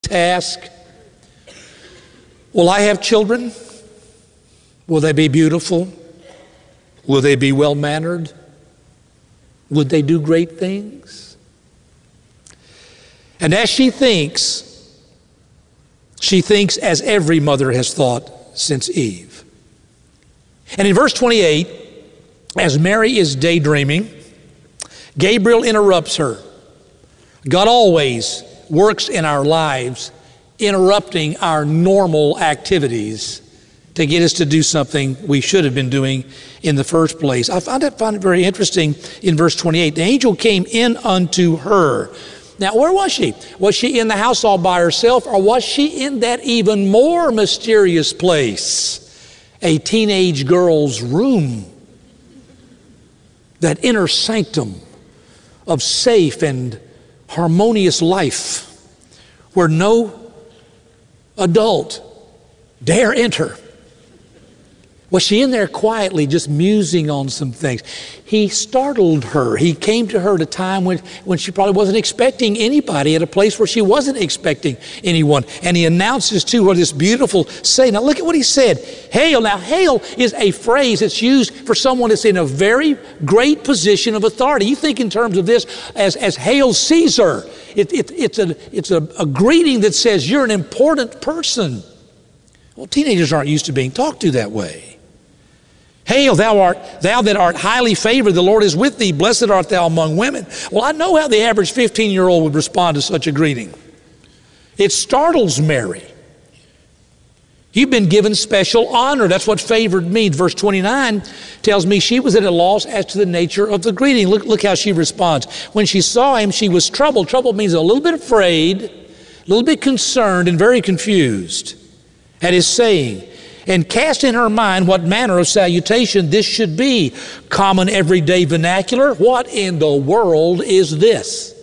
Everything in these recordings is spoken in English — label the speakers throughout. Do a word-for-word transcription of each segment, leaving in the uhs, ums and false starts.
Speaker 1: task. Will I have children? Will they be beautiful? Will they be well-mannered? Would they do great things? And as she thinks, she thinks as every mother has thought since Eve. And in verse twenty-eight, as Mary is daydreaming, Gabriel interrupts her. God always works in our lives, interrupting our normal activities to get us to do something we should have been doing in the first place. I find it, find it very interesting in verse twenty-eight. The angel came in unto her. Now, where was she? Was she in the house all by herself, or was she in that even more mysterious place, a teenage girl's room, that inner sanctum of safe and harmonious life where no adult dare enter? Was she in there quietly just musing on some things? He startled her. He came to her at a time when, when she probably wasn't expecting anybody, at a place where she wasn't expecting anyone. And he announces to her this beautiful saying. Now look at what he said. Hail. Now hail is a phrase that's used for someone that's in a very great position of authority. You think in terms of this as, as hail Caesar. It, it, it's a, it's a, a greeting that says you're an important person. Well, teenagers aren't used to being talked to that way. Hail, thou art thou that art highly favored, the Lord is with thee, blessed art thou among women. Well, I know how the average fifteen-year-old would respond to such a greeting. It startles Mary. You've been given special honor. That's what favored means. Verse twenty-nine tells me she was at a loss as to the nature of the greeting. Look, look how she responds. When she saw him, she was troubled. Troubled means a little bit afraid, a little bit concerned, and very confused at his saying, and cast in her mind what manner of salutation this should be. Common everyday vernacular. What in the world is this?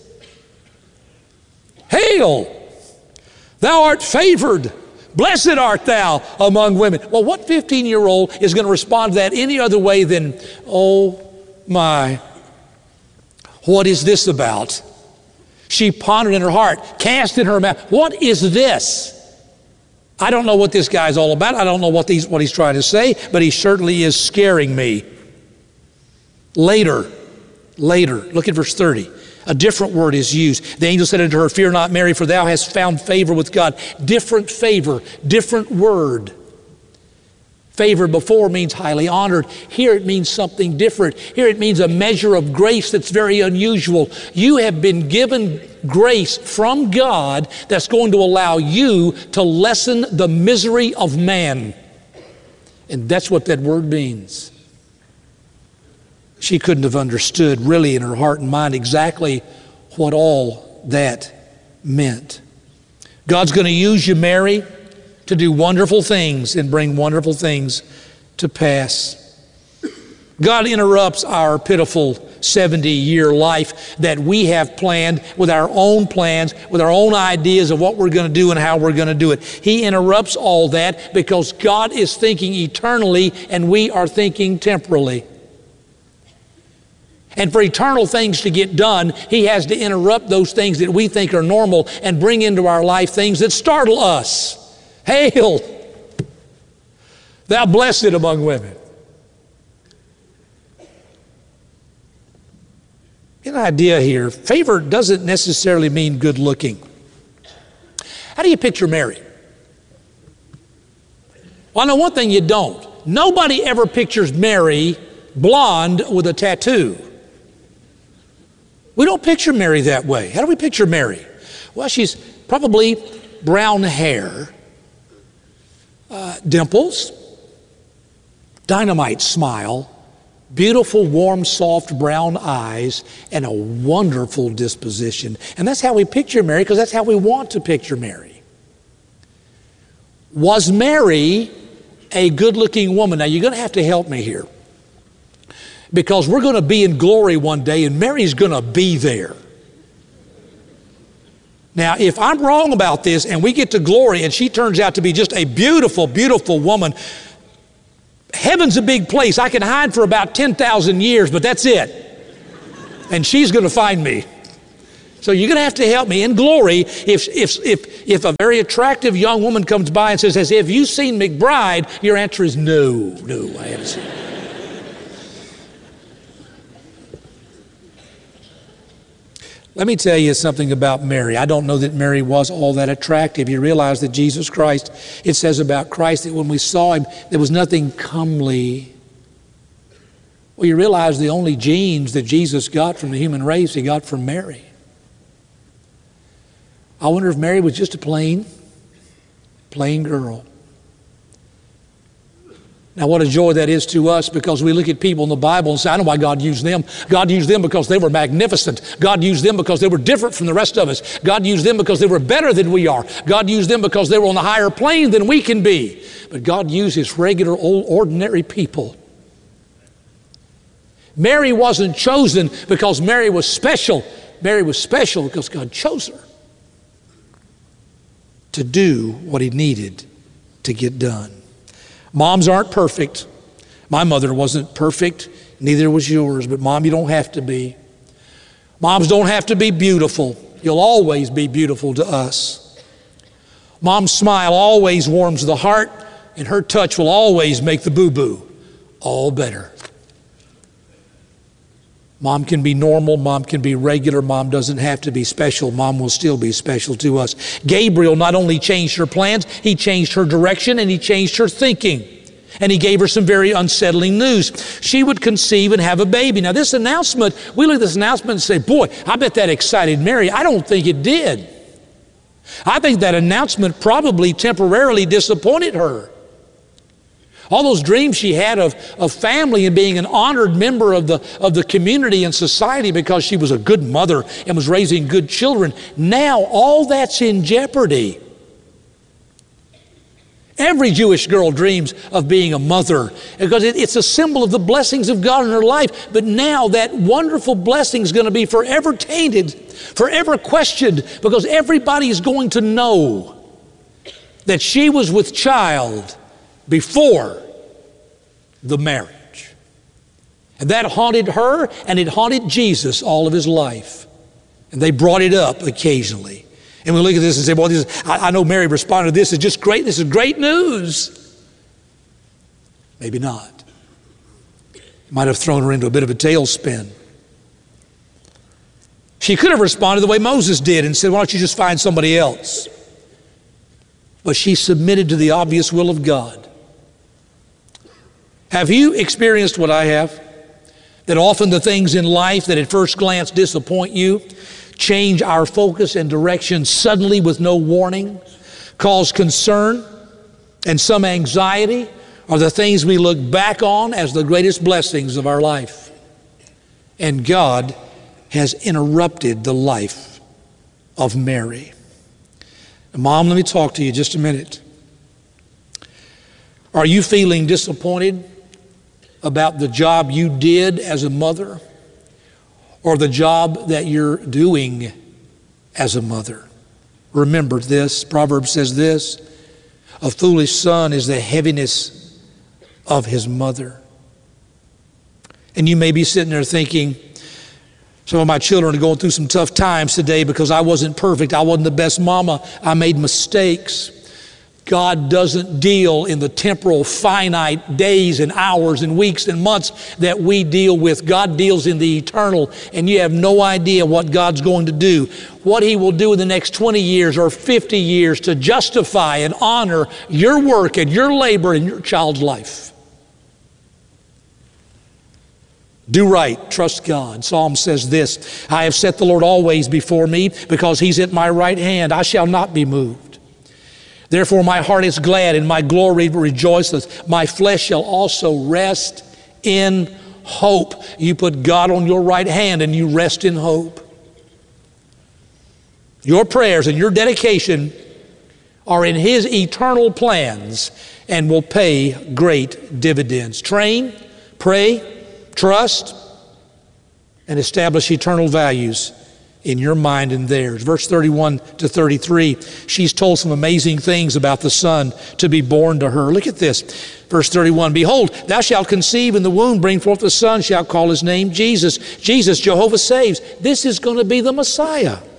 Speaker 1: Hail, thou art favored. Blessed art thou among women. Well, what fifteen-year-old is going to respond to that any other way than, oh my, what is this about? She pondered in her heart, cast in her mouth, what is this? I don't know what this guy's all about. I don't know what he's, what he's trying to say, but he certainly is scaring me. Later, later, look at verse thirty. A different word is used. The angel said unto her, fear not, Mary, for thou hast found favor with God. Different favor, different word. Favor before means highly honored. Here it means something different. Here it means a measure of grace that's very unusual. You have been given grace from God that's going to allow you to lessen the misery of man. And that's what that word means. She couldn't have understood really in her heart and mind exactly what all that meant. God's going to use you, Mary, to do wonderful things and bring wonderful things to pass. God interrupts our pitiful seventy-year life that we have planned with our own plans, with our own ideas of what we're going to do and how we're going to do it. He interrupts all that because God is thinking eternally and we are thinking temporally. And for eternal things to get done, He has to interrupt those things that we think are normal and bring into our life things that startle us. Hail, thou blessed among women. Get an idea here. Favor doesn't necessarily mean good looking. How do you picture Mary? Well, I know one thing you don't. Nobody ever pictures Mary blonde with a tattoo. We don't picture Mary that way. How do we picture Mary? Well, she's probably brown hair, uh, dimples, dynamite smile, beautiful, warm, soft brown eyes, and a wonderful disposition. And that's how we picture Mary, because that's how we want to picture Mary. Was Mary a good-looking woman? Now, you're going to have to help me here, because we're going to be in glory one day, and Mary's going to be there. Now, if I'm wrong about this, and we get to glory, and she turns out to be just a beautiful, beautiful woman, heaven's a big place. I can hide for about ten thousand years, but that's it. And she's going to find me. So you're going to have to help me in glory. If, if, if, if a very attractive young woman comes by and says, have you seen McBride? Your answer is no, no, I haven't seen it. Let me tell you something about Mary. I don't know that Mary was all that attractive. You realize that Jesus Christ, it says about Christ that when we saw him, there was nothing comely. Well, you realize the only genes that Jesus got from the human race, he got from Mary. I wonder if Mary was just a plain, plain girl. Now, what a joy that is to us, because we look at people in the Bible and say, I know why God used them. God used them because they were magnificent. God used them because they were different from the rest of us. God used them because they were better than we are. God used them because they were on a higher plane than we can be. But God uses regular, old, ordinary people. Mary wasn't chosen because Mary was special. Mary was special because God chose her to do what he needed to get done. Moms aren't perfect. My mother wasn't perfect, neither was yours, but Mom, you don't have to be. Moms don't have to be beautiful. You'll always be beautiful to us. Mom's smile always warms the heart, and her touch will always make the boo-boo all better. Mom can be normal, Mom can be regular, Mom doesn't have to be special. Mom will still be special to us. Gabriel not only changed her plans, he changed her direction and he changed her thinking. And he gave her some very unsettling news. She would conceive and have a baby. Now this announcement, we look at this announcement and say, boy, I bet that excited Mary. I don't think it did. I think that announcement probably temporarily disappointed her. All those dreams she had of, of family and being an honored member of the, of the community and society because she was a good mother and was raising good children, now all that's in jeopardy. Every Jewish girl dreams of being a mother because it, it's a symbol of the blessings of God in her life. But now that wonderful blessing is going to be forever tainted, forever questioned, because everybody is going to know that she was with child before the marriage. And that haunted her, and it haunted Jesus all of his life. And they brought it up occasionally. And we look at this and say, well, this is, I, I know Mary responded to this. It's just great. This is great news. Maybe not. It might have thrown her into a bit of a tailspin. She could have responded the way Moses did and said, why don't you just find somebody else? But she submitted to the obvious will of God. Have you experienced what I have? That often the things in life that at first glance disappoint you change our focus and direction suddenly with no warning, cause concern and some anxiety, are the things we look back on as the greatest blessings of our life. And God has interrupted the life of Mary. Now, Mom, let me talk to you just a minute. Are you feeling disappointed about the job you did as a mother or the job that you're doing as a mother? Remember this, Proverbs says this, a foolish son is the heaviness of his mother. And you may be sitting there thinking, some of my children are going through some tough times today because I wasn't perfect. I wasn't the best mama. I made mistakes. God doesn't deal in the temporal, finite days and hours and weeks and months that we deal with. God deals in the eternal, and you have no idea what God's going to do, what he will do in the next twenty years or fifty years to justify and honor your work and your labor in your child's life. Do right, trust God. Psalm says this, I have set the Lord always before me because he's at my right hand. I shall not be moved. Therefore my heart is glad and my glory rejoiceth. My flesh shall also rest in hope. You put God on your right hand and you rest in hope. Your prayers and your dedication are in his eternal plans and will pay great dividends. Train, pray, trust, and establish eternal values in your mind and theirs. Verse thirty-one to thirty-three, she's told some amazing things about the son to be born to her. Look at this. Verse thirty-one, behold, thou shalt conceive in the womb, bring forth a son, shalt call his name Jesus. Jesus, Jehovah saves. This is going to be the Messiah.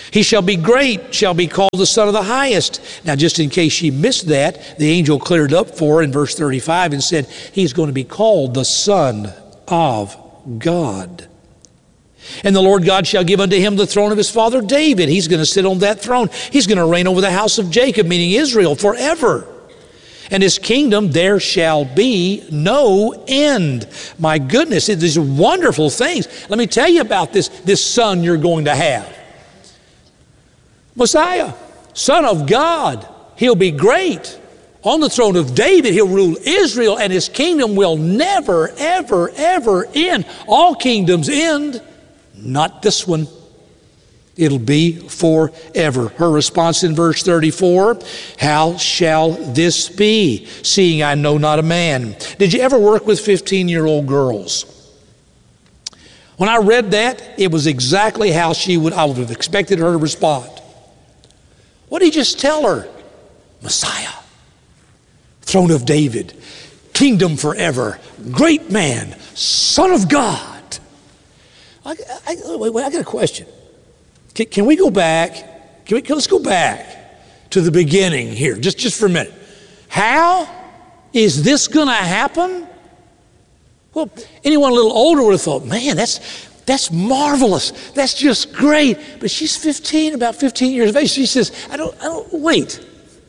Speaker 1: He shall be great, shall be called the Son of the Highest. Now, just in case she missed that, the angel cleared it up for her in verse thirty-five and said, he's going to be called the Son of God. And the Lord God shall give unto him the throne of his father David. He's going to sit on that throne. He's going to reign over the house of Jacob, meaning Israel, forever. And his kingdom there shall be no end. My goodness, these are wonderful things. Let me tell you about this, this son you're going to have. Messiah, Son of God. He'll be great. On the throne of David, he'll rule Israel, and his kingdom will never, ever, ever end. All kingdoms end. Not this one. It'll be forever. Her response in verse thirty-four, how shall this be, seeing I know not a man? Did you ever work with fifteen-year-old girls? When I read that, it was exactly how she would, I would have expected her to respond. What did he just tell her? Messiah, throne of David, kingdom forever, great man, Son of God. I, I, wait, wait, I got a question. Can, can we go back? Can we, let's go back to the beginning here, just, just for a minute. How is this going to happen? Well, anyone a little older would have thought, man, that's, that's marvelous. That's just great. But she's fifteen, about fifteen years of age. She says, I don't, I don't, wait.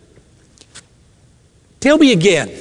Speaker 1: Tell me again.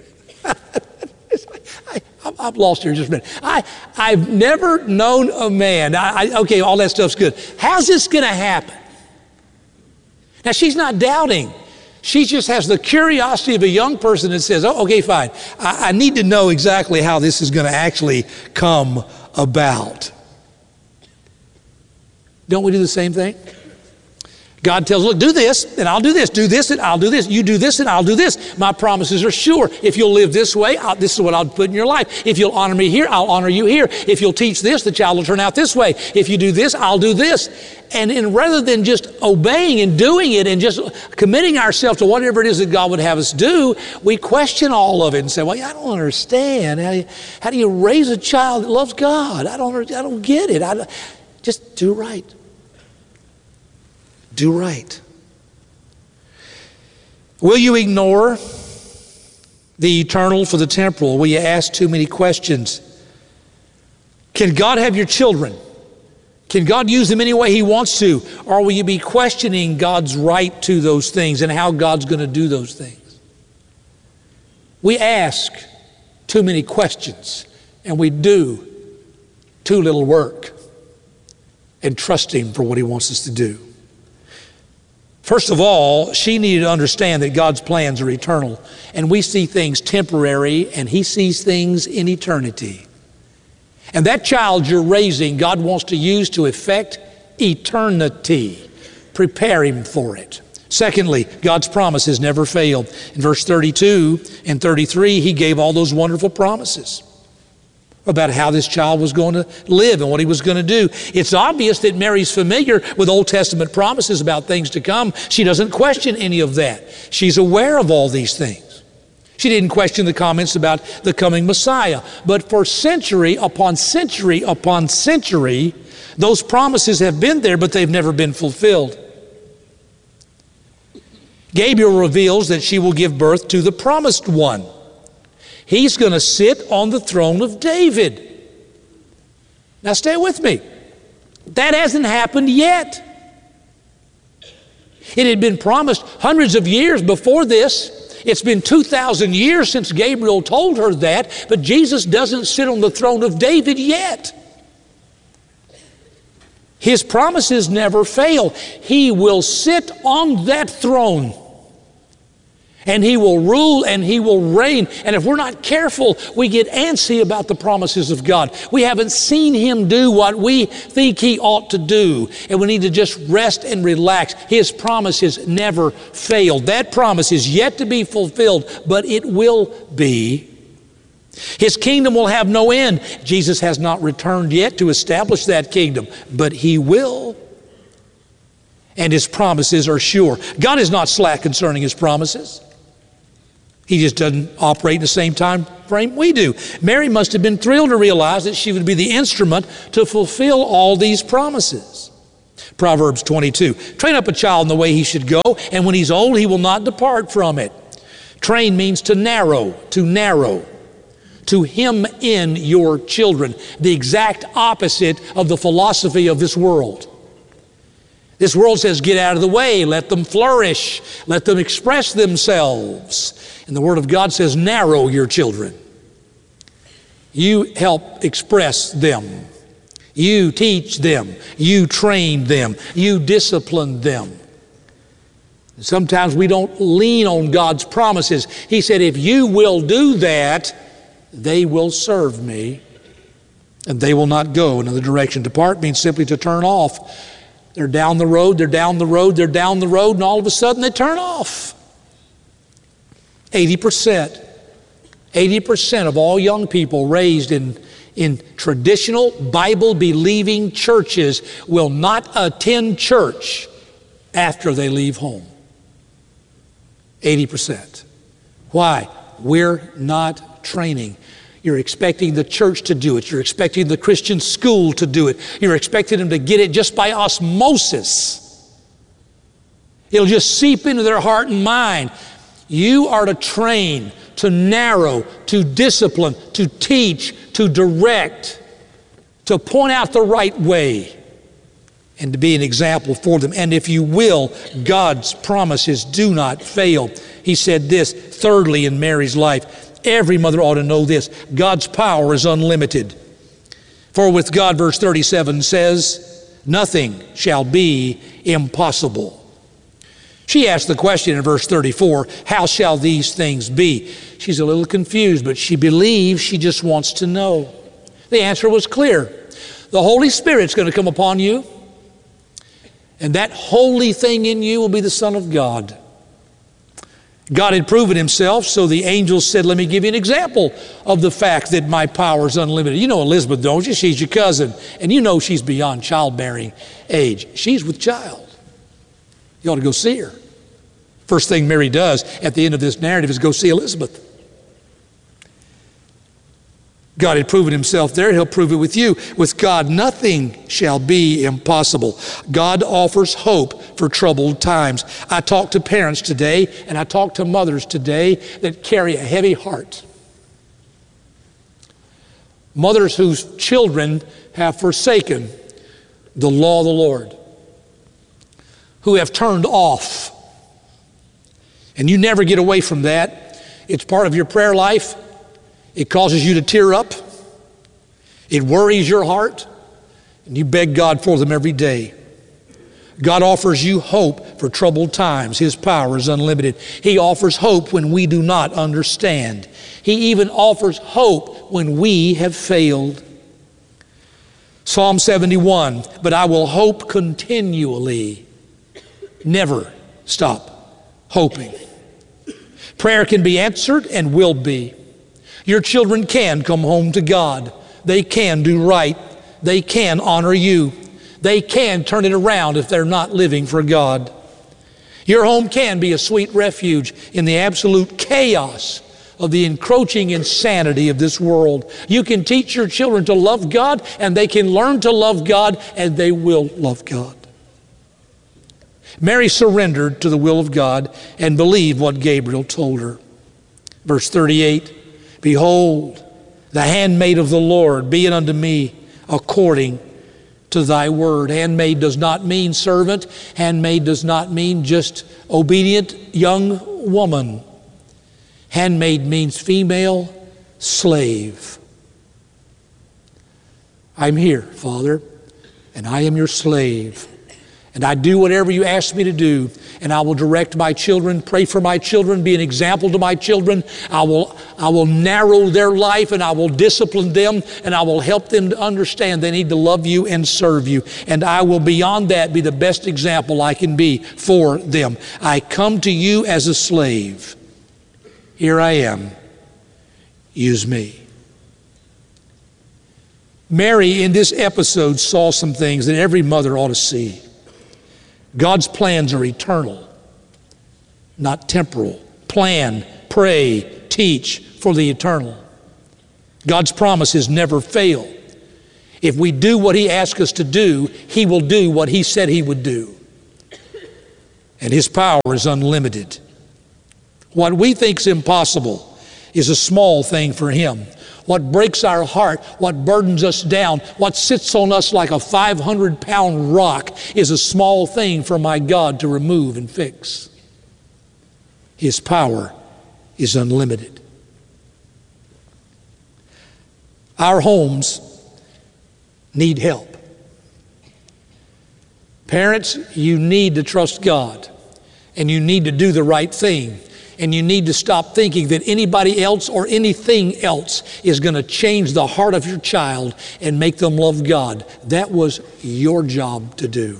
Speaker 1: I've lost here just a minute. I, I've never known a man. I, I, okay, all that stuff's good. How's this going to happen? Now, she's not doubting. She just has the curiosity of a young person that says, oh, okay, fine. I, I need to know exactly how this is going to actually come about. Don't we do the same thing? God tells, look, do this, and I'll do this. Do this, and I'll do this. You do this, and I'll do this. My promises are sure. If you'll live this way, I'll, this is what I'll put in your life. If you'll honor me here, I'll honor you here. If you'll teach this, the child will turn out this way. If you do this, I'll do this. And, and rather than just obeying and doing it and just committing ourselves to whatever it is that God would have us do, we question all of it and say, well, I don't understand. How do you, how do you raise a child that loves God? I don't, I don't get it. I, just do right. Do right. Will you ignore the eternal for the temporal? Will you ask too many questions? Can God have your children? Can God use them any way He wants to? Or will you be questioning God's right to those things and how God's going to do those things? We ask too many questions and we do too little work and trust Him for what He wants us to do. First of all, she needed to understand that God's plans are eternal, and we see things temporary, and He sees things in eternity. And that child you're raising, God wants to use to effect eternity. Prepare him for it. Secondly, God's promises never failed. In verse thirty-two and thirty-three, He gave all those wonderful promises about how this child was going to live and what he was going to do. It's obvious that Mary's familiar with Old Testament promises about things to come. She doesn't question any of that. She's aware of all these things. She didn't question the comments about the coming Messiah. But for century upon century upon century, those promises have been there, but they've never been fulfilled. Gabriel reveals that she will give birth to the promised one. He's going to sit on the throne of David. Now stay with me. That hasn't happened yet. It had been promised hundreds of years before this. It's been two thousand years since Gabriel told her that, but Jesus doesn't sit on the throne of David yet. His promises never fail. He will sit on that throne. And He will rule and He will reign. And if we're not careful, we get antsy about the promises of God. We haven't seen Him do what we think He ought to do. And we need to just rest and relax. His promises never failed. That promise is yet to be fulfilled, but it will be. His kingdom will have no end. Jesus has not returned yet to establish that kingdom, but He will. And His promises are sure. God is not slack concerning His promises. He just doesn't operate in the same time frame we do. Mary must have been thrilled to realize that she would be the instrument to fulfill all these promises. Proverbs twenty-two. Train up a child in the way he should go, and when he's old, he will not depart from it. Train means to narrow, to narrow, to hem in your children. The exact opposite of the philosophy of this world. This world says, get out of the way, let them flourish, let them express themselves. And the Word of God says, narrow your children. You help express them. You teach them. You train them. You discipline them. Sometimes we don't lean on God's promises. He said, if you will do that, they will serve me, and they will not go another direction. Depart means simply to turn off. They're down the road, they're down the road, they're down the road, and all of a sudden they turn off. eighty percent. eighty percent of all young people raised in, in traditional Bible-believing churches will not attend church after they leave home. eighty percent. Why? We're not training. You're expecting the church to do it. You're expecting the Christian school to do it. You're expecting them to get it just by osmosis. It'll just seep into their heart and mind. You are to train, to narrow, to discipline, to teach, to direct, to point out the right way, and to be an example for them. And if you will, God's promises do not fail. He said this, thirdly, in Mary's life. Every mother ought to know this. God's power is unlimited. For with God, verse thirty-seven says, nothing shall be impossible. She asked the question in verse thirty-four, how shall these things be? She's a little confused, but she believes, she just wants to know. The answer was clear. The Holy Spirit's going to come upon you, and that holy thing in you will be the Son of God. God had proven himself, so the angels said, let me give you an example of the fact that my power is unlimited. You know Elizabeth, don't you? She's your cousin, and you know she's beyond childbearing age. She's with child. You ought to go see her. First thing Mary does at the end of this narrative is go see Elizabeth. God had proven himself there. He'll prove it with you. With God, nothing shall be impossible. God offers hope for troubled times. I talk to parents today, and I talk to mothers today that carry a heavy heart. Mothers whose children have forsaken the law of the Lord, who have turned off. And you never get away from that. It's part of your prayer life. It causes you to tear up. It worries your heart. And you beg God for them every day. God offers you hope for troubled times. His power is unlimited. He offers hope when we do not understand. He even offers hope when we have failed. Psalm seventy-one, but I will hope continually. Never stop hoping. Prayer can be answered and will be. Your children can come home to God. They can do right. They can honor you. They can turn it around if they're not living for God. Your home can be a sweet refuge in the absolute chaos of the encroaching insanity of this world. You can teach your children to love God, and they can learn to love God, and they will love God. Mary surrendered to the will of God and believed what Gabriel told her. Verse thirty-eight, behold, the handmaid of the Lord, be it unto me according to thy word. Handmaid does not mean servant. Handmaid does not mean just obedient young woman. Handmaid means female slave. I'm here, Father, and I am your slave. And I do whatever you ask me to do, and I will direct my children, pray for my children, be an example to my children. I will, I will narrow their life, and I will discipline them, and I will help them to understand they need to love you and serve you. And I will, beyond that, be the best example I can be for them. I come to you as a slave. Here I am. Use me. Mary, in this episode, saw some things that every mother ought to see. God's plans are eternal, not temporal. Plan, pray, teach for the eternal. God's promises never fail. If we do what He asks us to do, He will do what He said He would do. And His power is unlimited. What we think is impossible is a small thing for Him. What breaks our heart, what burdens us down, what sits on us like a five hundred pound rock is a small thing for my God to remove and fix. His power is unlimited. Our homes need help. Parents, you need to trust God, and you need to do the right thing, and you need to stop thinking that anybody else or anything else is going to change the heart of your child and make them love God. That was your job to do.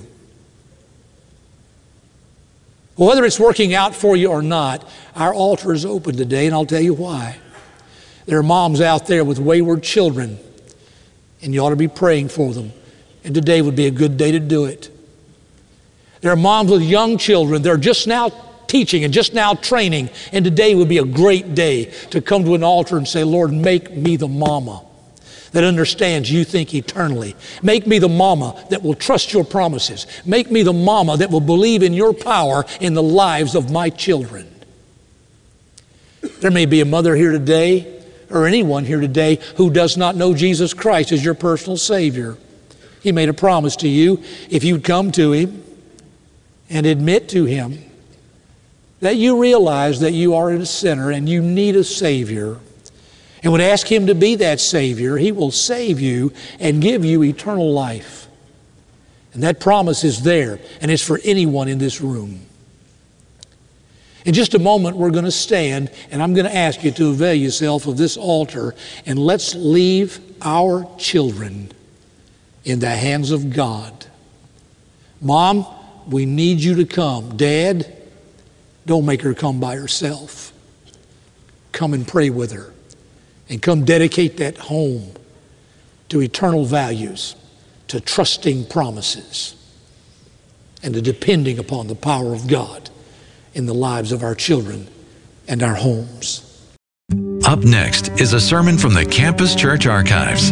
Speaker 1: Well, whether it's working out for you or not, our altar is open today, and I'll tell you why. There are moms out there with wayward children, and you ought to be praying for them. And today would be a good day to do it. There are moms with young children. They're just now teaching and just now training, and today would be a great day to come to an altar and say, Lord, make me the mama that understands you think eternally. Make me the mama that will trust your promises. Make me the mama that will believe in your power in the lives of my children. There may be a mother here today, or anyone here today, who does not know Jesus Christ as your personal Savior. He made a promise to you if you'd come to Him and admit to Him that you realize that you are a sinner and you need a Savior, and would ask Him to be that Savior, He will save you and give you eternal life. And that promise is there, and it's for anyone in this room. In just a moment, we're going to stand, and I'm going to ask you to avail yourself of this altar, and let's leave our children in the hands of God. Mom, we need you to come. Dad, don't make her come by herself. Come and pray with her, and come dedicate that home to eternal values, to trusting promises, and to depending upon the power of God in the lives of our children and our homes.
Speaker 2: Up next is a sermon from the Campus Church Archives.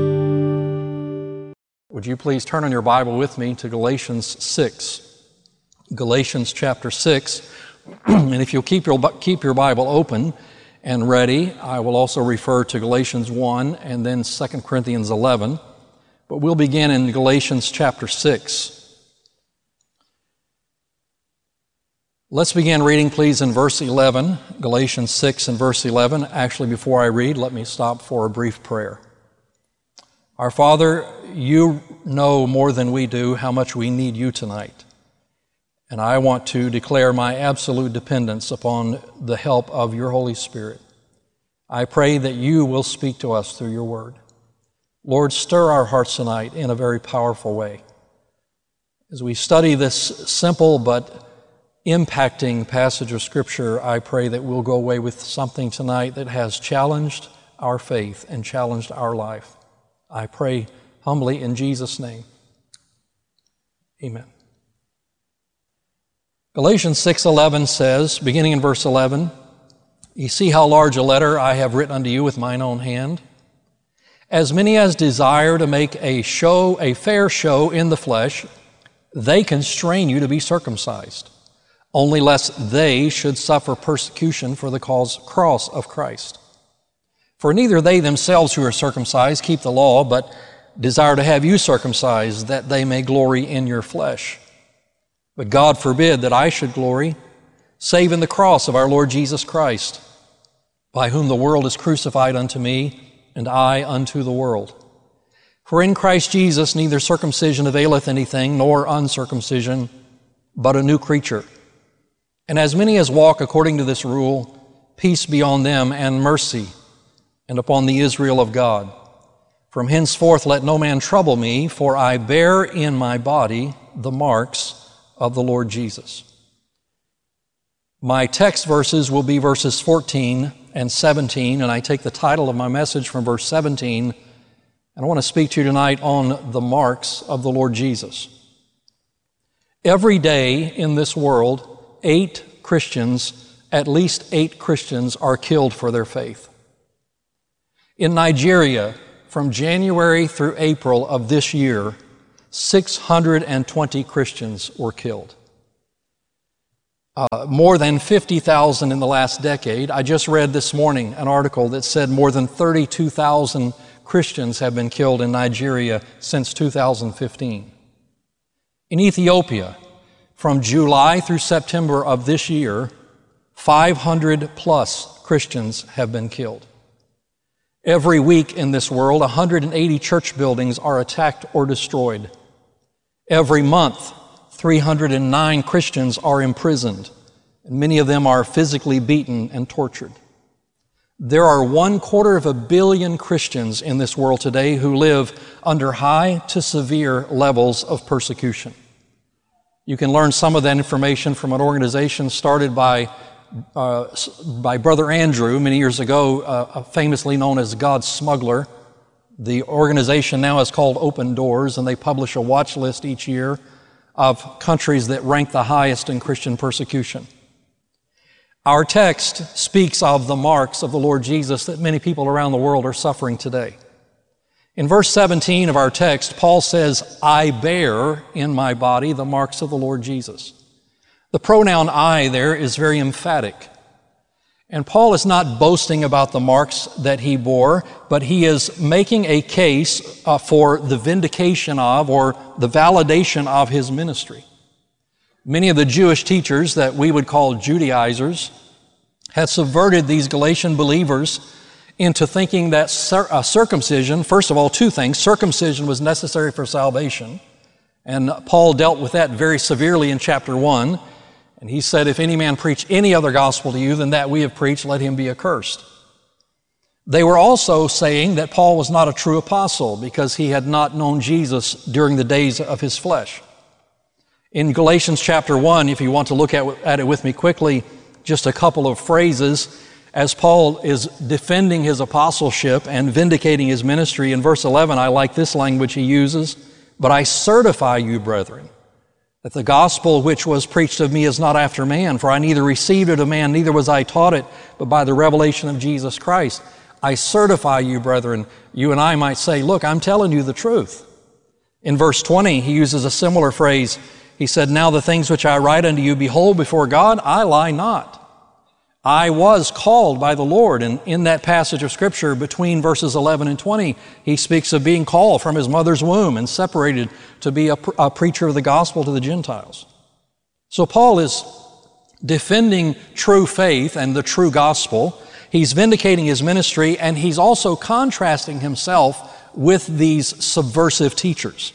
Speaker 3: Would you please turn on your Bible with me to Galatians six. Galatians chapter six. And if you'll keep your, keep your Bible open and ready, I will also refer to Galatians one and then Second Corinthians eleven. But we'll begin in Galatians chapter six. Let's begin reading, please, in verse eleven, Galatians six and verse eleven. Actually, before I read, let me stop for a brief prayer. Our Father, you know more than we do how much we need you tonight. And I want to declare my absolute dependence upon the help of your Holy Spirit. I pray that you will speak to us through your word. Lord, stir our hearts tonight in a very powerful way. As we study this simple but impacting passage of Scripture, I pray that we'll go away with something tonight that has challenged our faith and challenged our life. I pray humbly in Jesus' name. Amen. Galatians six eleven says, beginning in verse eleven, "You see how large a letter I have written unto you with mine own hand? As many as desire to make a show, a fair show in the flesh, they constrain you to be circumcised, only lest they should suffer persecution for the cause cross of Christ. For neither they themselves who are circumcised keep the law, but desire to have you circumcised, that they may glory in your flesh. But God forbid that I should glory, save in the cross of our Lord Jesus Christ, by whom the world is crucified unto me, and I unto the world. For in Christ Jesus neither circumcision availeth anything, nor uncircumcision, but a new creature. And as many as walk according to this rule, peace be on them and mercy, and upon the Israel of God. From henceforth let no man trouble me, for I bear in my body the marks of the Lord Jesus." My text verses will be verses fourteen and seventeen, and I take the title of my message from verse seventeen, and I want to speak to you tonight on the marks of the Lord Jesus. Every day in this world, eight Christians, at least eight Christians, are killed for their faith. In Nigeria, from January through April of this year, six hundred twenty Christians were killed. Uh, more than fifty thousand in the last decade. I just read this morning an article that said more than thirty-two thousand Christians have been killed in Nigeria since two thousand fifteen. In Ethiopia, from July through September of this year, five hundred plus Christians have been killed. Every week in this world, one hundred eighty church buildings are attacked or destroyed. Every month, three hundred nine Christians are imprisoned, and many of them are physically beaten and tortured. There are one quarter of a billion Christians in this world today who live under high to severe levels of persecution. You can learn some of that information from an organization started by uh, by Brother Andrew many years ago, uh, famously known as God's Smuggler. The organization now is called Open Doors, and they publish a watch list each year of countries that rank the highest in Christian persecution. Our text speaks of the marks of the Lord Jesus that many people around the world are suffering today. In verse seventeen of our text, Paul says, I bear in my body the marks of the Lord Jesus. The pronoun I there is very emphatic. And Paul is not boasting about the marks that he bore, but he is making a case uh, for the vindication of or the validation of his ministry. Many of the Jewish teachers that we would call Judaizers had subverted these Galatian believers into thinking that cir- uh, circumcision, first of all, two things. Circumcision was necessary for salvation, and Paul dealt with that very severely in chapter one. And he said, if any man preach any other gospel to you than that we have preached, let him be accursed. They were also saying that Paul was not a true apostle because he had not known Jesus during the days of his flesh. In Galatians chapter one, if you want to look at, at it with me quickly, just a couple of phrases as Paul is defending his apostleship and vindicating his ministry. In verse eleven, I like this language he uses, but I certify you, brethren, that the gospel which was preached of me is not after man, for I neither received it of man, neither was I taught it, but by the revelation of Jesus Christ. I certify you, brethren. You and I might say, look, I'm telling you the truth. In verse twenty, he uses a similar phrase. He said, now the things which I write unto you, behold, before God, I lie not. I was called by the Lord. And in that passage of Scripture, between verses eleven and twenty, he speaks of being called from his mother's womb and separated to be a, a preacher of the gospel to the Gentiles. So Paul is defending true faith and the true gospel. He's vindicating his ministry, and he's also contrasting himself with these subversive teachers.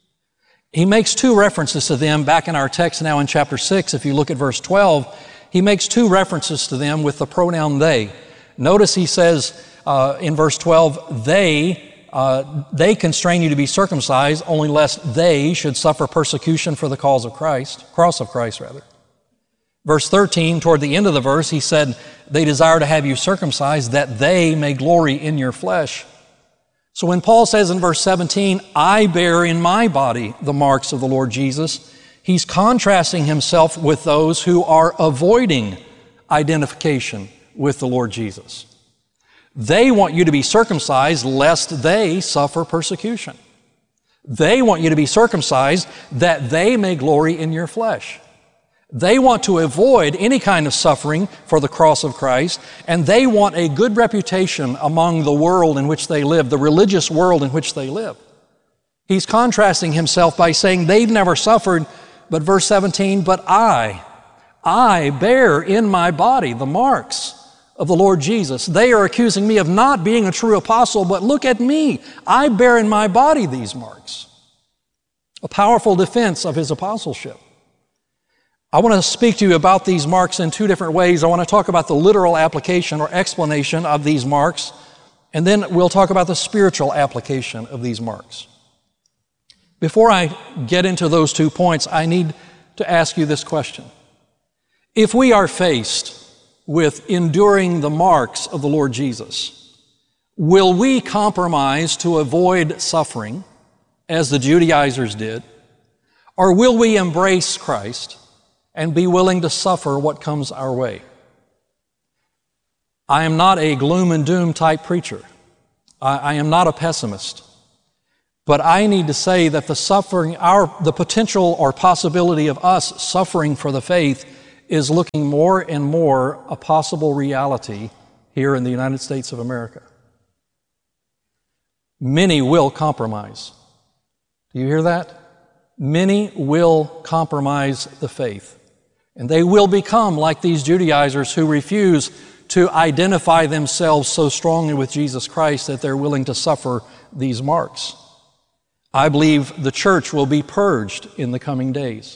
Speaker 3: He makes two references to them back in our text now in chapter six. If you look at verse twelve, he makes two references to them with the pronoun they. Notice he says uh, in verse twelve, they, uh, they constrain you to be circumcised, only lest they should suffer persecution for the cause of Christ, cross of Christ rather. Verse thirteen, toward the end of the verse, he said, they desire to have you circumcised that they may glory in your flesh. So when Paul says in verse seventeen, I bear in my body the marks of the Lord Jesus, he's contrasting himself with those who are avoiding identification with the Lord Jesus. They want you to be circumcised lest they suffer persecution. They want you to be circumcised that they may glory in your flesh. They want to avoid any kind of suffering for the cross of Christ, and they want a good reputation among the world in which they live, the religious world in which they live. He's contrasting himself by saying they've never suffered, but verse seventeen, but I, I bear in my body the marks of the Lord Jesus. They are accusing me of not being a true apostle, but look at me. I bear in my body these marks. A powerful defense of his apostleship. I want to speak to you about these marks in two different ways. I want to talk about the literal application or explanation of these marks, and then we'll talk about the spiritual application of these marks. Before I get into those two points, I need to ask you this question. If we are faced with enduring the marks of the Lord Jesus, will we compromise to avoid suffering, as the Judaizers did, or will we embrace Christ and be willing to suffer what comes our way? I am not a gloom and doom type preacher. I, I am not a pessimist. But I need to say that the suffering, our, the potential or possibility of us suffering for the faith is looking more and more a possible reality here in the United States of America. Many will compromise. Do you hear that? Many will compromise the faith. And they will become like these Judaizers who refuse to identify themselves so strongly with Jesus Christ that they're willing to suffer these marks. I believe the church will be purged in the coming days.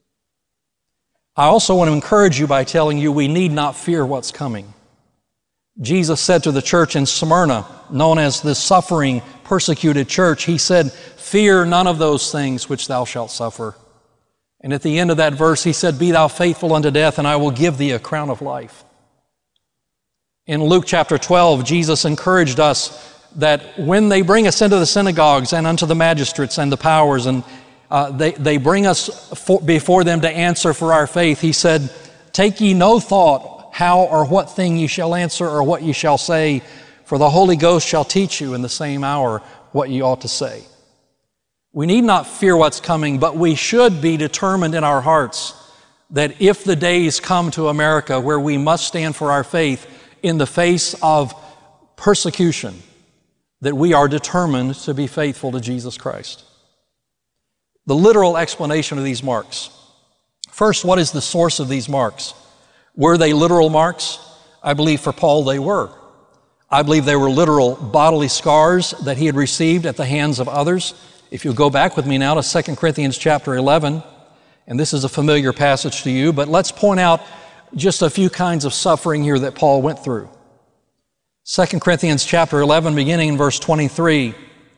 Speaker 3: I also want to encourage you by telling you we need not fear what's coming. Jesus said to the church in Smyrna, known as the suffering, persecuted church, he said, "Fear none of those things which thou shalt suffer." And at the end of that verse, he said, "Be thou faithful unto death, and I will give thee a crown of life." In Luke chapter twelve, Jesus encouraged us that when they bring us into the synagogues and unto the magistrates and the powers, and uh, they, they bring us for, before them to answer for our faith, he said, "Take ye no thought how or what thing ye shall answer or what ye shall say, for the Holy Ghost shall teach you in the same hour what ye ought to say." We need not fear what's coming, but we should be determined in our hearts that if the days come to America where we must stand for our faith in the face of persecution, that we are determined to be faithful to Jesus Christ. The literal explanation of these marks. First, what is the source of these marks? Were they literal marks? I believe for Paul they were. I believe they were literal bodily scars that he had received at the hands of others. If you'll go back with me now to Second Corinthians chapter eleven, and this is a familiar passage to you, but let's point out just a few kinds of suffering here that Paul went through. Second Corinthians chapter eleven, beginning in verse twenty-three.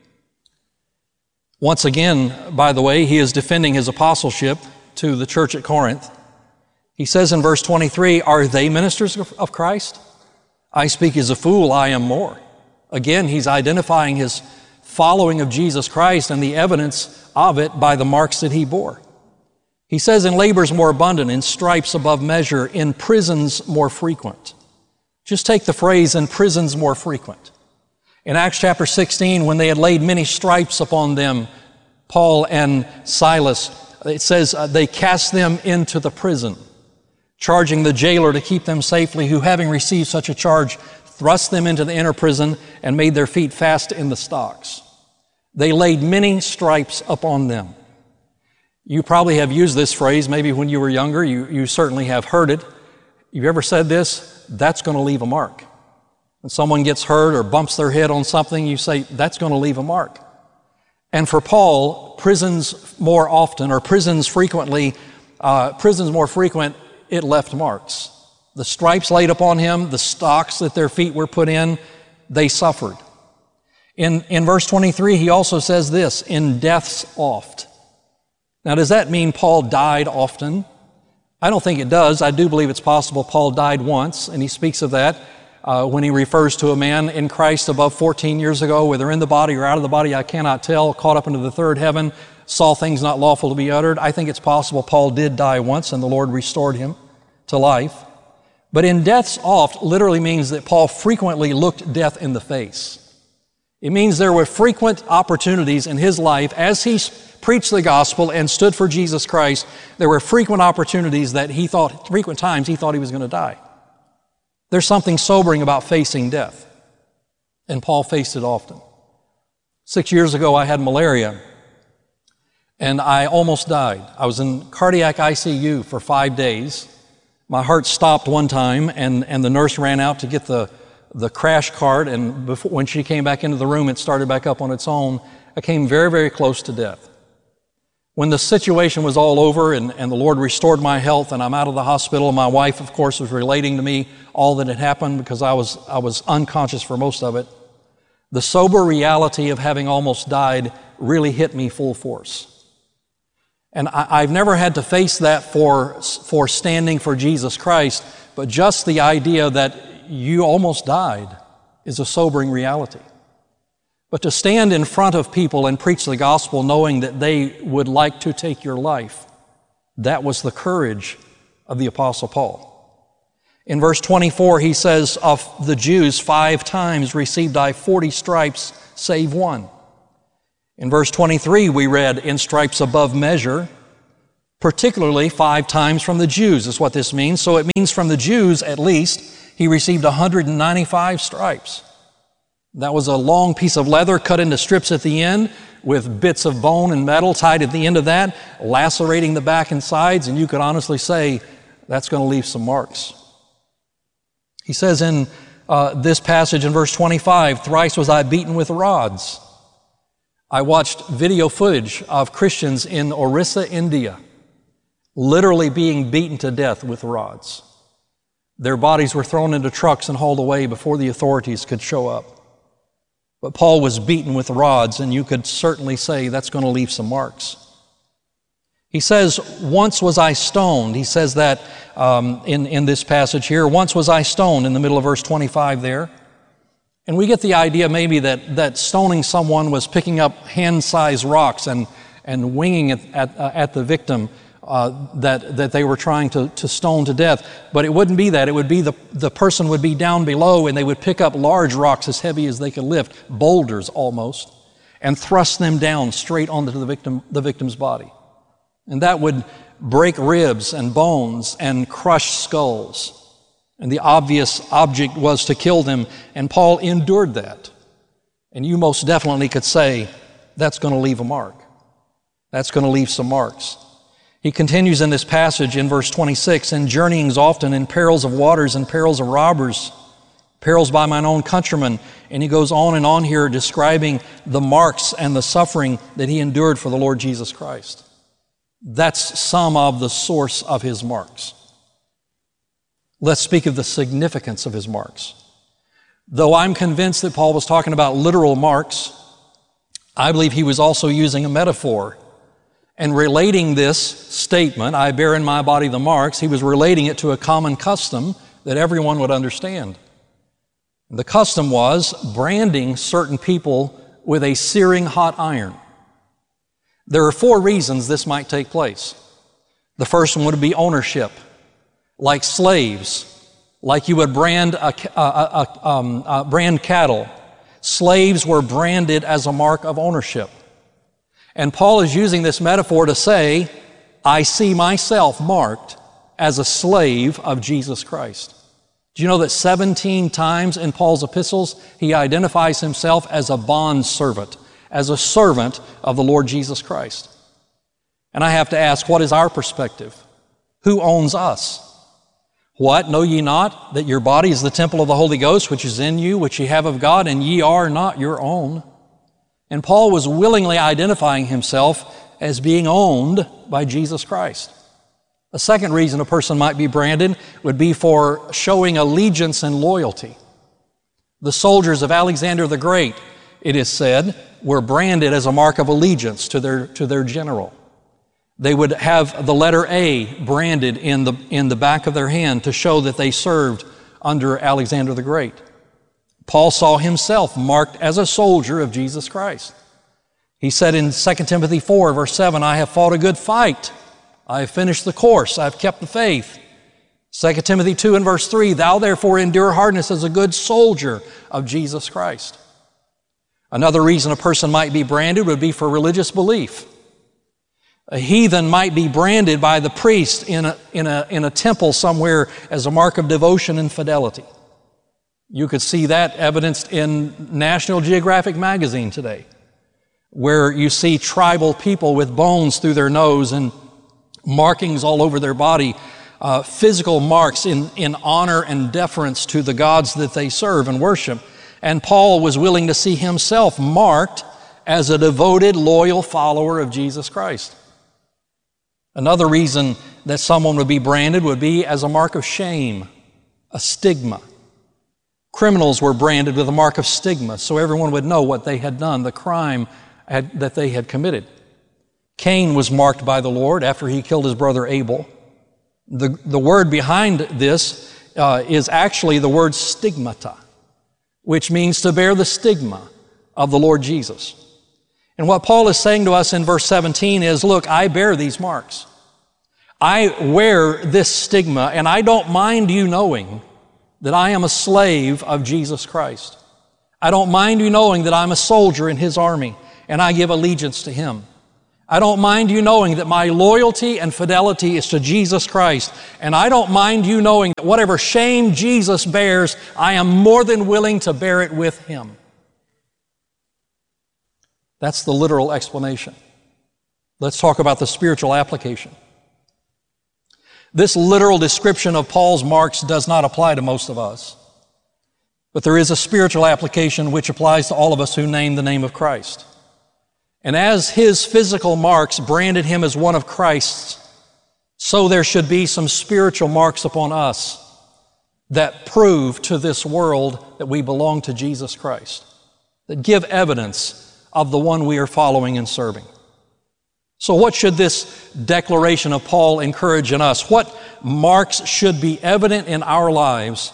Speaker 3: Once again, by the way, he is defending his apostleship to the church at Corinth. He says in verse twenty-three, "Are they ministers of Christ? I speak as a fool, I am more." Again, he's identifying his following of Jesus Christ and the evidence of it by the marks that he bore. He says, "In labors more abundant, in stripes above measure, in prisons more frequent." Just take the phrase, "in prisons more frequent." In Acts chapter sixteen, when they had laid many stripes upon them, Paul and Silas, it says uh, they cast them into the prison, charging the jailer to keep them safely, who having received such a charge, thrust them into the inner prison and made their feet fast in the stocks. They laid many stripes upon them. You probably have used this phrase, maybe when you were younger, you, you certainly have heard it. You've ever said this? That's going to leave a mark. When someone gets hurt or bumps their head on something, you say, that's going to leave a mark. And for Paul, prisons more often, or prisons frequently, uh, prisons more frequent, it left marks. The stripes laid upon him, the stocks that their feet were put in, they suffered. In, in verse twenty-three, he also says this, "in deaths oft." Now, does that mean Paul died often? I don't think it does. I do believe it's possible Paul died once, and he speaks of that uh, when he refers to a man in Christ above fourteen years ago, whether in the body or out of the body, I cannot tell, caught up into the third heaven, saw things not lawful to be uttered. I think it's possible Paul did die once, and the Lord restored him to life. But in deaths oft literally means that Paul frequently looked death in the face. It means there were frequent opportunities in his life as he preached the gospel and stood for Jesus Christ. There were frequent opportunities that he thought, frequent times he thought he was going to die. There's something sobering about facing death. And Paul faced it often. Six years ago, I had malaria and I almost died. I was in cardiac I C U for five days. My heart stopped one time and, and the nurse ran out to get the the crash cart, and before, when she came back into the room, it started back up on its own. I came very, very close to death. When the situation was all over and, and the Lord restored my health and I'm out of the hospital, my wife, of course, was relating to me all that had happened because I was, I was unconscious for most of it. The sober reality of having almost died really hit me full force. And I, I've never had to face that for, for standing for Jesus Christ, but just the idea that you almost died is a sobering reality. But to stand in front of people and preach the gospel knowing that they would like to take your life, that was the courage of the Apostle Paul. In verse twenty-four, he says, of the Jews, five times received I forty stripes, save one. In verse twenty-three, we read, in stripes above measure, particularly five times from the Jews is what this means. So it means from the Jews, at least, he received one hundred ninety-five stripes. That was a long piece of leather cut into strips at the end with bits of bone and metal tied at the end of that, lacerating the back and sides, and you could honestly say that's going to leave some marks. He says in uh, this passage in verse twenty-five, thrice was I beaten with rods. I watched video footage of Christians in Orissa, India, literally being beaten to death with rods. Their bodies were thrown into trucks and hauled away before the authorities could show up. But Paul was beaten with rods, and you could certainly say that's going to leave some marks. He says, once was I stoned. He says that um, in, in this passage here. Once was I stoned in the middle of verse twenty-five there. And we get the idea maybe that, that stoning someone was picking up hand-sized rocks and, and winging it at, uh, at the victim uh, that, that they were trying to, to stone to death. But it wouldn't be that. It would be the, the person would be down below and they would pick up large rocks as heavy as they could lift, boulders almost, and thrust them down straight onto the victim, the victim's body. And that would break ribs and bones and crush skulls. And the obvious object was to kill them, and Paul endured that. And you most definitely could say, that's going to leave a mark. That's going to leave some marks. He continues in this passage in verse twenty-six, in journeyings often, in perils of waters and perils of robbers, perils by mine own countrymen. And he goes on and on here describing the marks and the suffering that he endured for the Lord Jesus Christ. That's some of the source of his marks. Let's speak of the significance of his marks. Though I'm convinced that Paul was talking about literal marks, I believe he was also using a metaphor and relating this statement, I bear in my body the marks, he was relating it to a common custom that everyone would understand. The custom was branding certain people with a searing hot iron. There are four reasons this might take place. The first one would be ownership, like slaves, like you would brand a, a, a, um, a brand cattle. Slaves were branded as a mark of ownership. And Paul is using this metaphor to say, I see myself marked as a slave of Jesus Christ. Do you know that seventeen times in Paul's epistles, he identifies himself as a bond servant, as a servant of the Lord Jesus Christ? And I have to ask, what is our perspective? Who owns us? What, know ye not that your body is the temple of the Holy Ghost, which is in you, which ye have of God, and ye are not your own? And Paul was willingly identifying himself as being owned by Jesus Christ. A second reason a person might be branded would be for showing allegiance and loyalty. The soldiers of Alexander the Great, it is said, were branded as a mark of allegiance to their, to their general. They would have the letter A branded in the, in the back of their hand to show that they served under Alexander the Great. Paul saw himself marked as a soldier of Jesus Christ. He said in Second Timothy four, verse seven, I have fought a good fight. I have finished the course. I have kept the faith. Second Timothy two and verse three, thou therefore endure hardness as a good soldier of Jesus Christ. Another reason a person might be branded would be for religious belief. A heathen might be branded by the priest in a, in a, in a temple somewhere as a mark of devotion and fidelity. You could see that evidenced in National Geographic magazine today, where you see tribal people with bones through their nose and markings all over their body, uh, physical marks in, in honor and deference to the gods that they serve and worship. And Paul was willing to see himself marked as a devoted, loyal follower of Jesus Christ. Another reason that someone would be branded would be as a mark of shame, a stigma. Criminals were branded with a mark of stigma, so everyone would know what they had done, the crime had, that they had committed. Cain was marked by the Lord after he killed his brother Abel. The, the word behind this uh, is actually the word stigmata, which means to bear the stigma of the Lord Jesus. And what Paul is saying to us in verse seventeen is, look, I bear these marks. I wear this stigma, and I don't mind you knowing that I am a slave of Jesus Christ. I don't mind you knowing that I'm a soldier in His army, and I give allegiance to Him. I don't mind you knowing that my loyalty and fidelity is to Jesus Christ, and I don't mind you knowing that whatever shame Jesus bears, I am more than willing to bear it with Him. That's the literal explanation. Let's talk about the spiritual application. This literal description of Paul's marks does not apply to most of us, but there is a spiritual application which applies to all of us who name the name of Christ. And as his physical marks branded him as one of Christ's, so there should be some spiritual marks upon us that prove to this world that we belong to Jesus Christ, that give evidence of the one we are following and serving. So what should this declaration of Paul encourage in us? What marks should be evident in our lives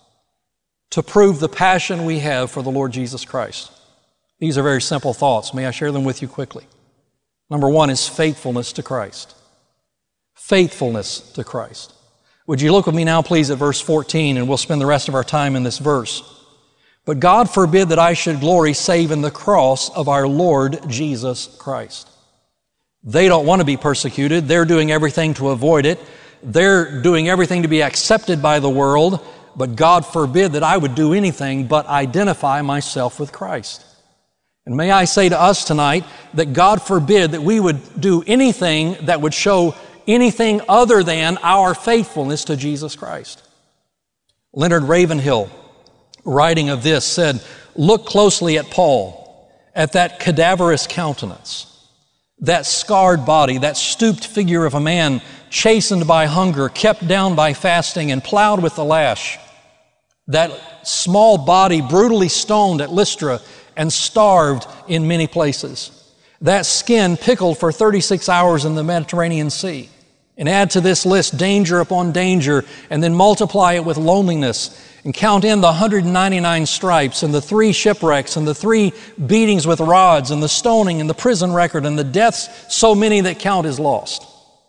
Speaker 3: to prove the passion we have for the Lord Jesus Christ? These are very simple thoughts. May I share them with you quickly? Number one is faithfulness to Christ. Faithfulness to Christ. Would you look with me now, please, at verse fourteen, and we'll spend the rest of our time in this verse. But God forbid that I should glory save in the cross of our Lord Jesus Christ. They don't want to be persecuted. They're doing everything to avoid it. They're doing everything to be accepted by the world. But God forbid that I would do anything but identify myself with Christ. And may I say to us tonight that God forbid that we would do anything that would show anything other than our faithfulness to Jesus Christ. Leonard Ravenhill, writing of this, said, "Look closely at Paul, at that cadaverous countenance, that scarred body, that stooped figure of a man chastened by hunger, kept down by fasting, and plowed with the lash. That small body brutally stoned at Lystra and starved in many places. That skin pickled for thirty-six hours in the Mediterranean Sea. And add to this list danger upon danger, and then multiply it with loneliness, and count in the one hundred ninety-nine stripes, and the three shipwrecks, and the three beatings with rods, and the stoning, and the prison record, and the deaths so many that count is lost.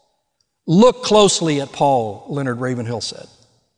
Speaker 3: Look closely at Paul," Leonard Ravenhill said.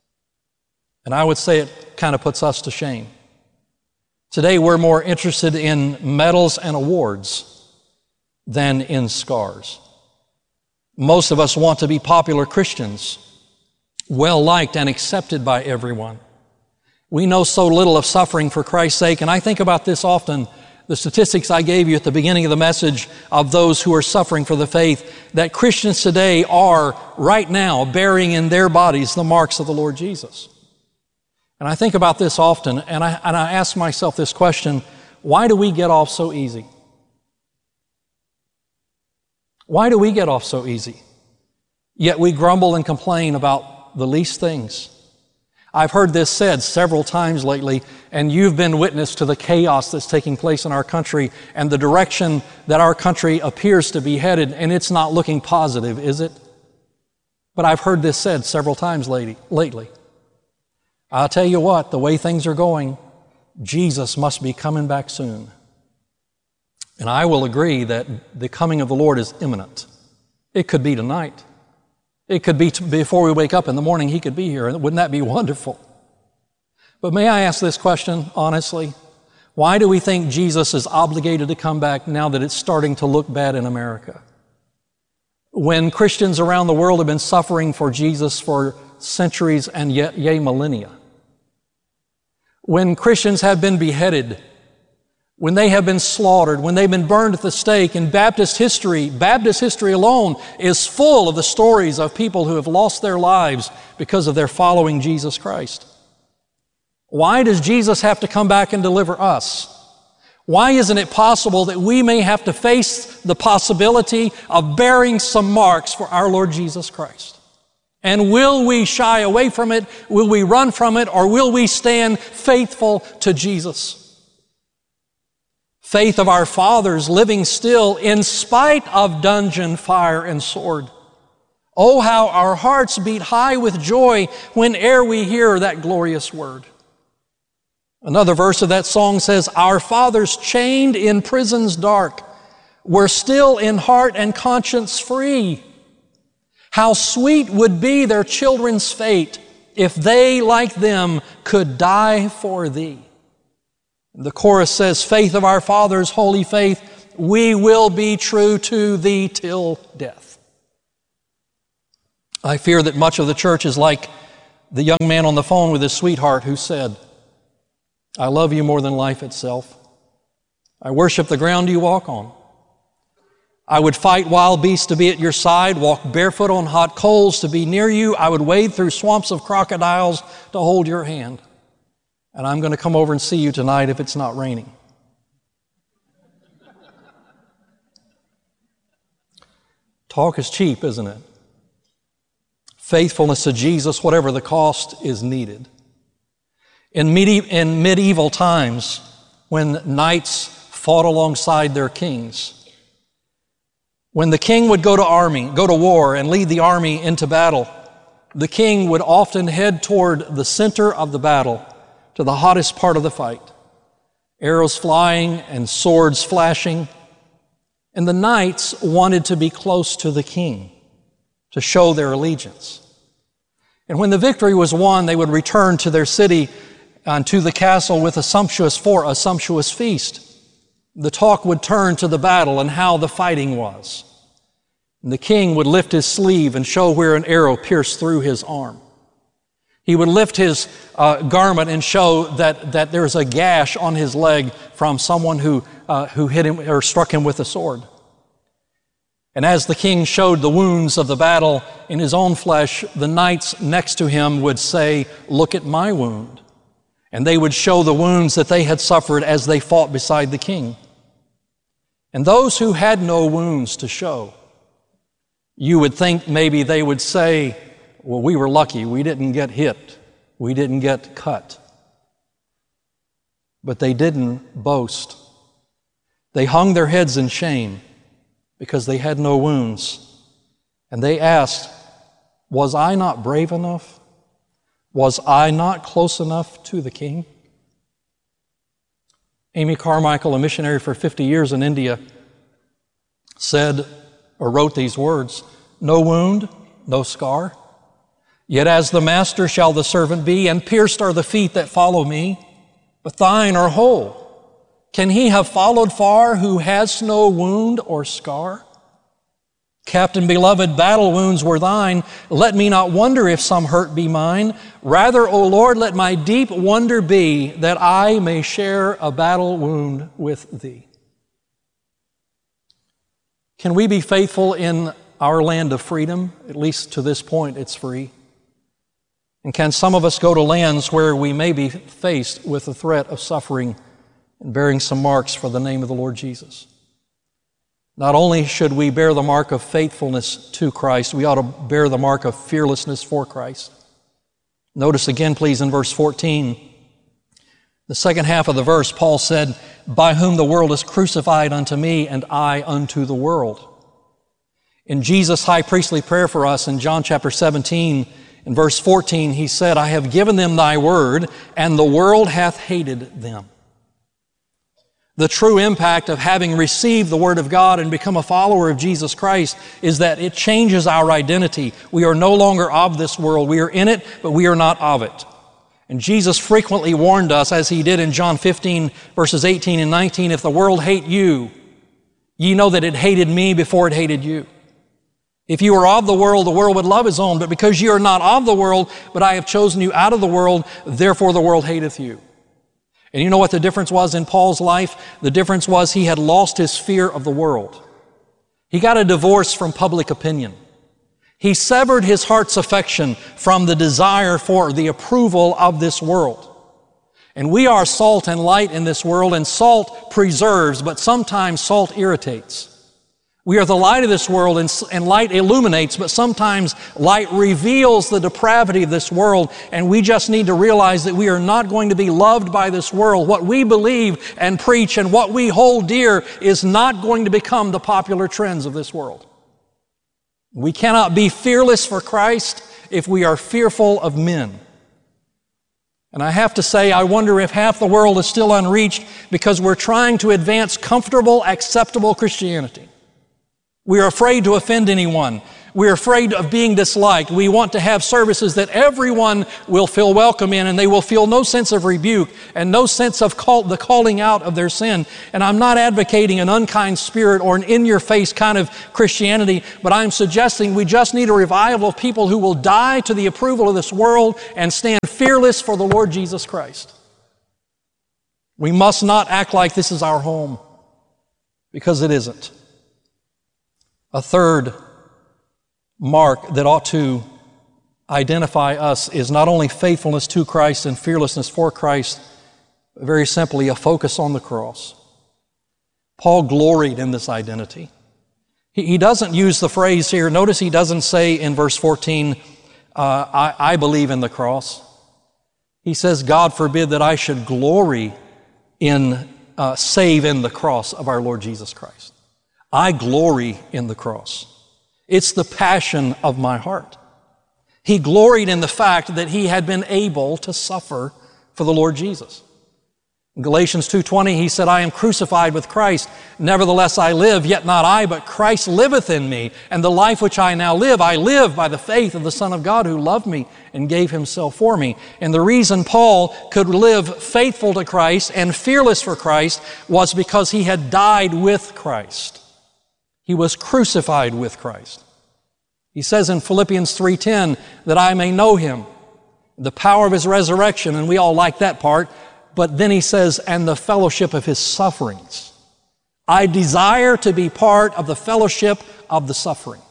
Speaker 3: And I would say it kind of puts us to shame. Today we're more interested in medals and awards than in scars. Most of us want to be popular Christians, well-liked and accepted by everyone. We know so little of suffering for Christ's sake, and I think about this often. The statistics I gave you at the beginning of the message of those who are suffering for the faith, that Christians today are right now bearing in their bodies the marks of the Lord Jesus. And I think about this often, and I, and I ask myself this question: why do we get off so easy? Why do we get off so easy? Yet we grumble and complain about the least things. I've heard this said several times lately, and you've been witness to the chaos that's taking place in our country and the direction that our country appears to be headed, and it's not looking positive, is it? But I've heard this said several times lately. I'll tell you what, the way things are going, Jesus must be coming back soon. And I will agree that the coming of the Lord is imminent. It could be tonight. It could be t- before we wake up in the morning, He could be here. Wouldn't that be wonderful? But may I ask this question honestly? Why do we think Jesus is obligated to come back now that it's starting to look bad in America? When Christians around the world have been suffering for Jesus for centuries and yet, yea, millennia. When Christians have been beheaded, when they have been slaughtered, when they've been burned at the stake, and Baptist history, Baptist history alone is full of the stories of people who have lost their lives because of their following Jesus Christ. Why does Jesus have to come back and deliver us? Why isn't it possible that we may have to face the possibility of bearing some marks for our Lord Jesus Christ? And will we shy away from it? Will we run from it? Or will we stand faithful to Jesus? Faith of our fathers living still in spite of dungeon, fire, and sword. Oh, how our hearts beat high with joy whene'er we hear that glorious word. Another verse of that song says, "Our fathers chained in prisons dark were still in heart and conscience free. How sweet would be their children's fate if they, like them, could die for thee. The chorus says, faith of our fathers, holy faith, we will be true to thee till death. I fear that much of the church is like the young man on the phone with his sweetheart who said, I love you more than life itself. I worship the ground you walk on. I would fight wild beasts to be at your side, walk barefoot on hot coals to be near you. I would wade through swamps of crocodiles to hold your hand. And I'm going to come over and see you tonight if it's not raining. Talk is cheap, isn't it? Faithfulness to Jesus, whatever the cost, is needed. In, medi- in medieval times, when knights fought alongside their kings, when the king would go to army, go to war and lead the army into battle, the king would often head toward the center of the battle, to the hottest part of the fight. Arrows flying and swords flashing. And the knights wanted to be close to the king to show their allegiance. And when the victory was won, they would return to their city and to the castle with a sumptuous for a sumptuous feast. The talk would turn to the battle and how the fighting was. And the king would lift his sleeve and show where an arrow pierced through his arm. He would lift his uh, garment and show that, that there's a gash on his leg from someone who, uh, who hit him or struck him with a sword. And as the king showed the wounds of the battle in his own flesh, the knights next to him would say, look at my wound. And they would show the wounds that they had suffered as they fought beside the king. And those who had no wounds to show, you would think maybe they would say, well, we were lucky. We didn't get hit. We didn't get cut. But they didn't boast. They hung their heads in shame because they had no wounds. And they asked, was I not brave enough? Was I not close enough to the king? Amy Carmichael, a missionary for fifty years in India, said or wrote these words, no wound, no scar. Yet as the master shall the servant be, and pierced are the feet that follow me, but thine are whole. Can he have followed far who has no wound or scar? Captain beloved, battle wounds were thine. Let me not wonder if some hurt be mine. Rather, O Lord, let my deep wonder be that I may share a battle wound with thee. Can we be faithful in our land of freedom? At least to this point, it's free. And can some of us go to lands where we may be faced with the threat of suffering and bearing some marks for the name of the Lord Jesus? Not only should we bear the mark of faithfulness to Christ, we ought to bear the mark of fearlessness for Christ. Notice again, please, in verse fourteen, the second half of the verse, Paul said, by whom the world is crucified unto me, and I unto the world. In Jesus' high priestly prayer for us in John chapter seventeen, in verse fourteen, he said, I have given them thy word, and the world hath hated them. The true impact of having received the word of God and become a follower of Jesus Christ is that it changes our identity. We are no longer of this world. We are in it, but we are not of it. And Jesus frequently warned us, as he did in John fifteen, verses eighteen and nineteen, if the world hate you, ye know that it hated me before it hated you. If you were of the world, the world would love his own. But because you are not of the world, but I have chosen you out of the world, therefore the world hateth you. And you know what the difference was in Paul's life? The difference was he had lost his fear of the world. He got a divorce from public opinion. He severed his heart's affection from the desire for the approval of this world. And we are salt and light in this world, and salt preserves, but sometimes salt irritates. We are the light of this world, and, and light illuminates, but sometimes light reveals the depravity of this world, and we just need to realize that we are not going to be loved by this world. What we believe and preach and what we hold dear is not going to become the popular trends of this world. We cannot be fearless for Christ if we are fearful of men. And I have to say, I wonder if half the world is still unreached because we're trying to advance comfortable, acceptable Christianity. We are afraid to offend anyone. We're afraid of being disliked. We want to have services that everyone will feel welcome in, and they will feel no sense of rebuke and no sense of call, the calling out of their sin. And I'm not advocating an unkind spirit or an in-your-face kind of Christianity, but I'm suggesting we just need a revival of people who will die to the approval of this world and stand fearless for the Lord Jesus Christ. We must not act like this is our home, because it isn't. A third mark that ought to identify us is not only faithfulness to Christ and fearlessness for Christ, but very simply a focus on the cross. Paul gloried in this identity. He, he doesn't use the phrase here. Notice he doesn't say in verse fourteen, uh, I, I believe in the cross. He says, God forbid that I should glory in, uh, save in the cross of our Lord Jesus Christ. I glory in the cross. It's the passion of my heart. He gloried in the fact that he had been able to suffer for the Lord Jesus. In Galatians two twenty, he said, I am crucified with Christ. Nevertheless I live, yet not I, but Christ liveth in me. And the life which I now live, I live by the faith of the Son of God who loved me and gave himself for me. And the reason Paul could live faithful to Christ and fearless for Christ was because he had died with Christ. He was crucified with Christ. He says in Philippians three ten that I may know him, the power of his resurrection, and we all like that part, but then he says, and the fellowship of his sufferings. I desire to be part of the fellowship of the suffering.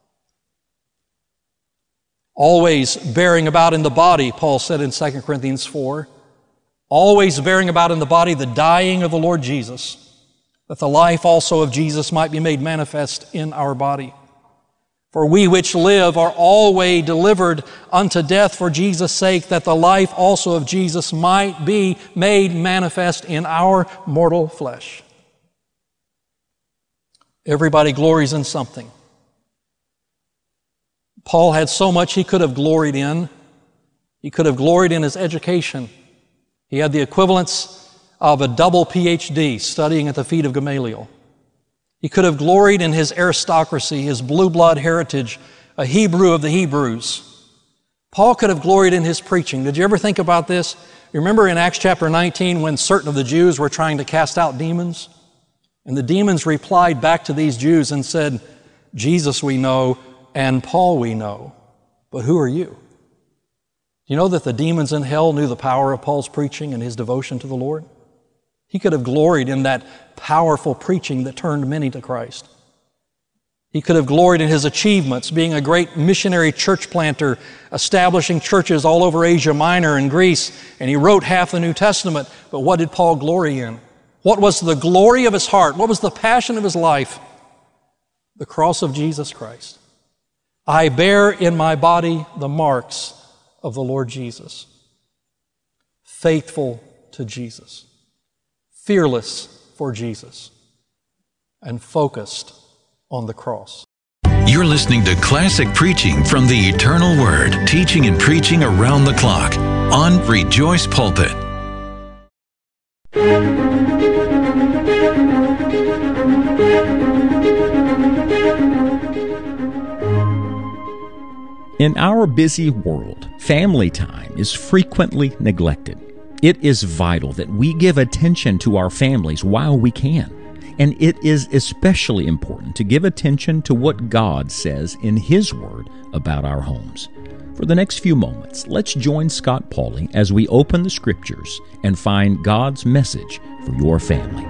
Speaker 3: Always bearing about in the body, Paul said in Second Corinthians four, always bearing about in the body the dying of the Lord Jesus, that the life also of Jesus might be made manifest in our body. For we which live are always delivered unto death for Jesus' sake, that the life also of Jesus might be made manifest in our mortal flesh. Everybody glories in something. Paul had so much he could have gloried in. He could have gloried in his education. He had the equivalence of a double P H D studying at the feet of Gamaliel. He could have gloried in his aristocracy, his blue blood heritage, a Hebrew of the Hebrews. Paul could have gloried in his preaching. Did you ever think about this? You remember in Acts chapter nineteen when certain of the Jews were trying to cast out demons? And the demons replied back to these Jews and said, Jesus we know and Paul we know, but who are you? You know that the demons in hell knew the power of Paul's preaching and his devotion to the Lord? He could have gloried in that powerful preaching that turned many to Christ. He could have gloried in his achievements, being a great missionary church planter, establishing churches all over Asia Minor and Greece, and he wrote half the New Testament. But what did Paul glory in? What was the glory of his heart? What was the passion of his life? The cross of Jesus Christ. I bear in my body the marks of the Lord Jesus. Faithful to Jesus. Fearless for Jesus, and focused on the cross.
Speaker 2: You're listening to classic preaching from the Eternal Word, teaching and preaching around the clock on Rejoice Pulpit.
Speaker 4: In our busy world, family time is frequently neglected. It is vital that we give attention to our families while we can. And it is especially important to give attention to what God says in His Word about our homes. For the next few moments, let's join Scott Pauley as we open the Scriptures and find God's message for your family.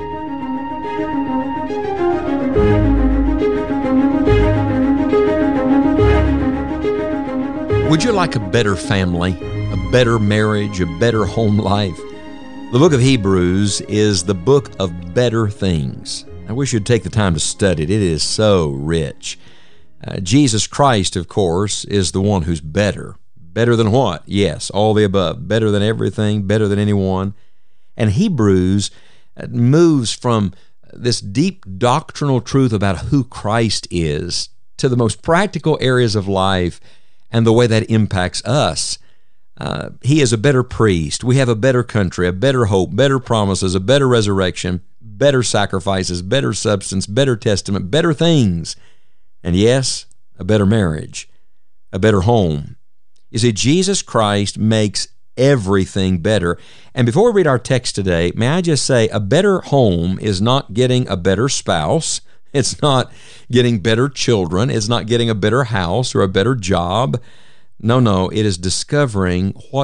Speaker 5: Would you like a better family, a better marriage, a better home life? The book of Hebrews is the book of better things. I wish you'd take the time to study it. It is so rich. Uh, Jesus Christ, of course, is the one who's better. Better than what? Yes, all the above. Better than everything, better than anyone. And Hebrews moves from this deep doctrinal truth about who Christ is to the most practical areas of life and the way that impacts us. Uh, he is a better priest. We have a better country, a better hope, better promises, a better resurrection, better sacrifices, better substance, better testament, better things. And yes, a better marriage, a better home. You see, Jesus Christ makes everything better. And before we read our text today, may I just say, a better home is not getting a better spouse. It's not getting better children. It's not getting a better house or a better job. No, no, it is discovering what